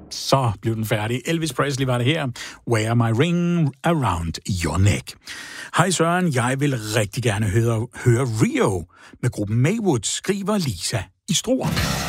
Så blev den færdig. Elvis Presley var det her. Wear my ring around your neck. Hej Søren, jeg vil rigtig gerne høre Rio med gruppen Maywood, skriver Lisa i Struer.